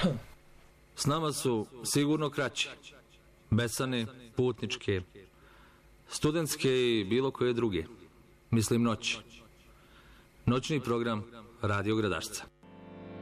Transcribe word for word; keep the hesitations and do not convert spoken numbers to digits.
S nama su sigurno kraće, besane, putničke, studentske i bilo koje druge. Mislim noći. Noćni program Radio Gradašca.